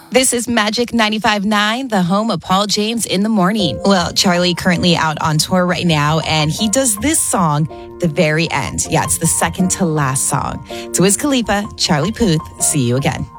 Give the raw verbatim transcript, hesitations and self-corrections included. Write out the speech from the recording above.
This is Magic ninety-five point nine, the home of Paul James in the morning. Well, Charlie currently out on tour right now, and he does this song at the very end. Yeah, it's the second to last song. To Wiz Khalifa, Charlie Puth, see you again.